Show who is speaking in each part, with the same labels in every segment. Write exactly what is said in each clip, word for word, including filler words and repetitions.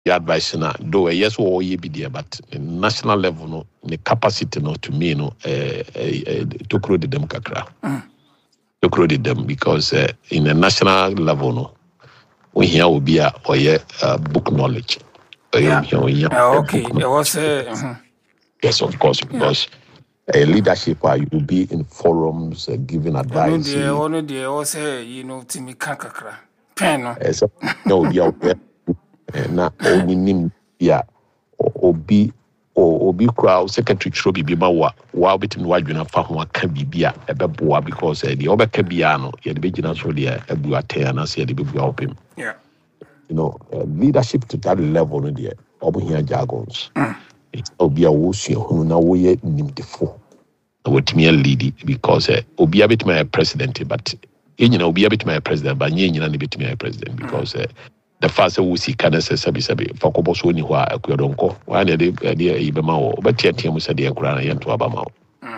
Speaker 1: the advice na though yes or ye be there, but national level no the capacity no to me no uh, uh, to grow the dem kakra mm. to grow the dem because uh, in a national level no we here will be a or yeah uh, book knowledge.
Speaker 2: Yeah. Uh, yeah. Okay. It was uh, uh-huh.
Speaker 1: Yes, of course, because yeah. a leadership uh, you will be in forums uh, giving advice.
Speaker 2: Yeah, no, no, they also you know to me kakra pen no.
Speaker 1: So no be out there na only nim yeah obi obi crowd secretary tro bibi ma wa wa betimi wadwena fa ho aka bibia ebeboa because the obeka bia no ye de begina so de abu aten na se de bebu opim.
Speaker 2: Yeah.
Speaker 1: You know, uh, leadership to that level no there obuhia jargons. Mm. Obi a wo sua hunu na wo ye nimdefo. Na wotimi lead because uh, obi abetimi a president but enyina obi abetimi a president but nyina ne betimi a president because uh, the first we see can say sabi sabi for kobo so ni ho a akudonko wa na de de e be ma wo betia tia mu se de enkura na yento aba ma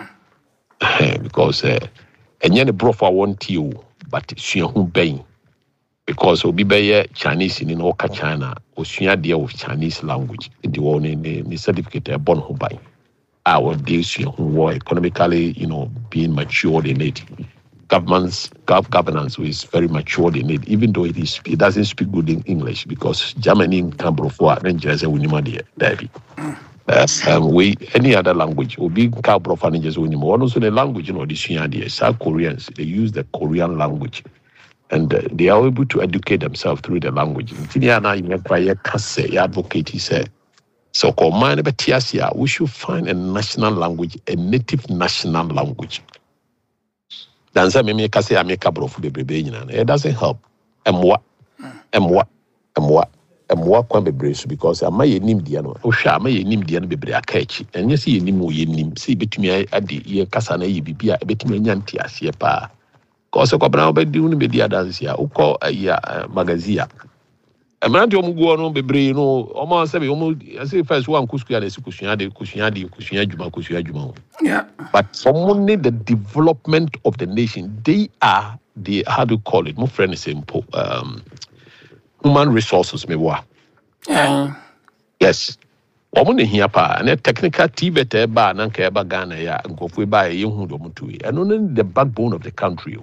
Speaker 1: wo because eh enye ne brofo want you but sua hu ben because obi be ye Chinese ni no ka China osua de of Chinese language the one ni ni certificate e bon hu ban our de sua hu wo economically you know being matured in it. Government's gov governance is very mature in it, even though it is it doesn't speak good in English because Germany in Cambrofoa, Rangers and Winima David. Um, we any other language will be Cambrofoa Rangers Winima. One also the language, you know, the South Koreans they use the Korean language, and uh, they are able to educate themselves through the language. Tiniana, you advocate, he said. So, we should find a national language, a native national language. Danza me make say I make a brofu bebrebe nyina. It doesn't help. Emwa. Emwa. Emwa. Emwa kwa bebrebe because ama ye nim dia no. Ohwa ama ye nim dia no bebre aka echi. Enye se ye nim o ye nim. Se betumi ade ye kasa na ye bibia betumi anya nti ase pa. Ko se ko bra obedi unu be dia dance ya. Ukọ ya magazine. Emanti omugo no bebre no omo se be omo say first one kusua na sikusua de kusua de kusua djuma kusua djuma.
Speaker 2: Yeah.
Speaker 1: But for money the development of the nation, they are the how do you call it? My friend is simple. Um, human resources me wa.
Speaker 2: Yeah.
Speaker 1: Yes. Omo ne hia pa na technical T V T ba na nka eba Ghana ya nkofo ba ye hu do mutu yi. And only the backbone of the country.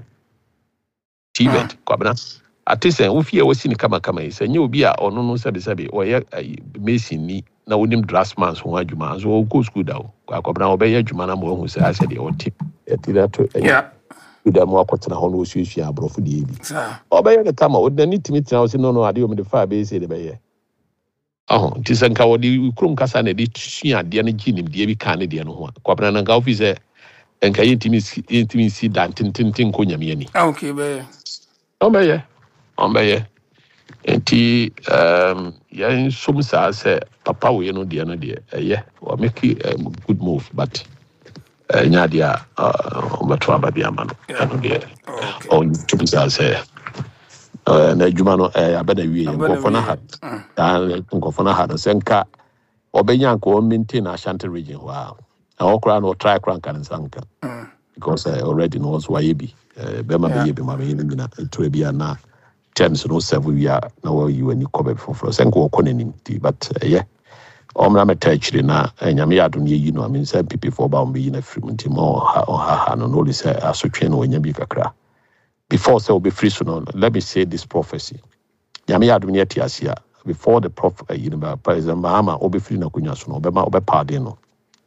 Speaker 1: T V T kwabena atese wo fie wo sini kama kama yi se nye obi a ono no sabe sabe o ye mason ni na wonim draftsman so adwuma so o go school da o akwabna wo be ye adwuma na mo hu se ase de o ti e ti da to
Speaker 2: yeah
Speaker 1: da mo akotena ho no o susu abrofo de bi o be ye de kama o de ni timi tina o se no no ade o me de fa be se de be ye oh ti se nka wo di krum kasa na de sua de na ginim de bi ka ne de no ho akwabna na nka office enka yintimi yintimi si dan tintintin ko nyame ani
Speaker 2: okay be
Speaker 1: o be ye Ombaye enti um yeah some say papa we no dia no dia yeah or make a good move but uh nya dia uh obato ababia ma no no dia on to say uh na juma no eh abada wie nkofo na ha dan nkofo na ha no senka obenya nko o maintain Ashanti region wow na okra no try crank and sanka because uh, already knows why e be uh, be ma be be ma be ni na to bia na terms no seven year now you any cover for for senko okonenim but uh, yeah omra metachiri na nyame yadon ye yi no I mean say people for ba be na free nti mo ha ha no no say asotwe no nya bi kakra before say we be free so no let me say this prophecy nyame yadon ye tiasia before the prophet uh, you know president Mahama obi free na kunya so no obe ma obe pardon no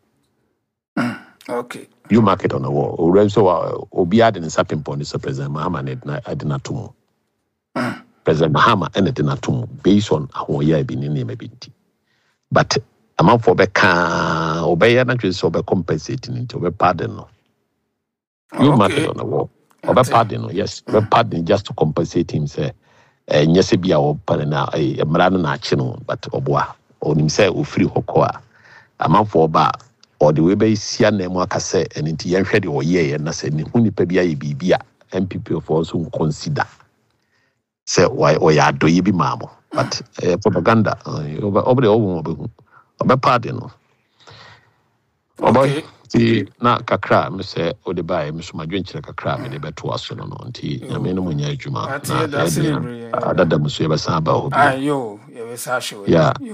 Speaker 2: okay
Speaker 1: you mark it on the wall o so uh, obi ade ne sapim pon this president Mahama ne na ade na to President Mahama anything at all based on how you have been in the maybe. But a month for Becca obey and actually so be compensating into a pardon. You
Speaker 2: okay.
Speaker 1: mark it on the wall. Or a pardon, yes, a pardon just to compensate him, say, and yes, be our partner, a man national, but Oboa, or himself will free Hokoa. A month for bar, or the way by Sian and Wakase and into Yanshadi or ye and I said, Hunipabia Bibia, and people for us who consider. Say why or ya do you be mamo but uh, propaganda over over the over over pardon no boy ti na kakra me say o de buy me so madwenkyere kakra me de beto aso no nti nyame no munya adwuma na adada muso ye besa ba obi
Speaker 2: ayo ye yɛbɛsa ahye w'ani
Speaker 1: Yeah.